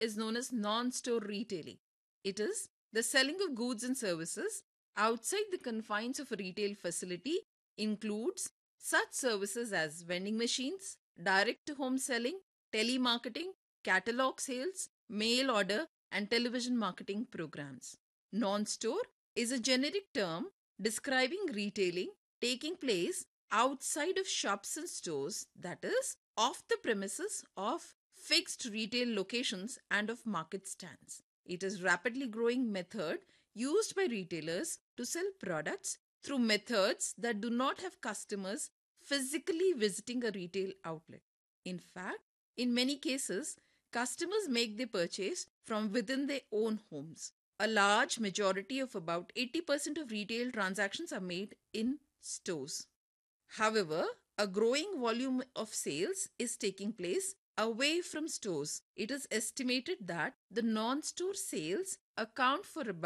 is known as non store retailing. It is the selling of goods and services outside the confines of a retail facility, includes such services as vending machines, direct to home selling, telemarketing, catalog sales, mail order, and television marketing programs. Non store is a generic term describing retailing taking place outside of shops and stores, that is, off the premises of fixed retail locations and of market stands. It is rapidly growing method used by retailers to sell products through methods that do not have customers physically visiting a retail outlet. In fact, in many cases, customers make their purchase from within their own homes. A large majority of about 80% of retail transactions are made in stores. However, a growing volume of sales is taking place away from stores. It is estimated that the non store sales account for about